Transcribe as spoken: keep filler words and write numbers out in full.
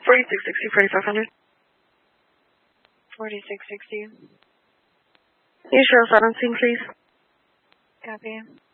forty-six sixty, forty-five hundred. forty-six sixty. Can you show us on scene, please? Copy.